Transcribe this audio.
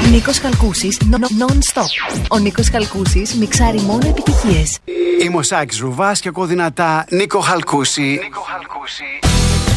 Νίκος Χαλκούσης, non-stop. Ο Νίκος Χαλκούσης μιξάρει μόνο επιτυχίες. Είμαι ο Σάκης Ρουβάς και ακούω δυνατά Νίκο Χαλκούση.